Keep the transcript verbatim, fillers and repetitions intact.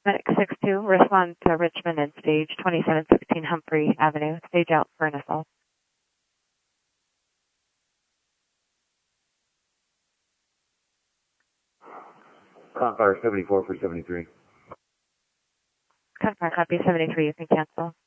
Medic six two, respond to Richmond and stage twenty-seven sixteen Humphrey Avenue. Stage out for an assault. Confire seventy-four for seventy-three. Confire copy seventy-three, you can cancel.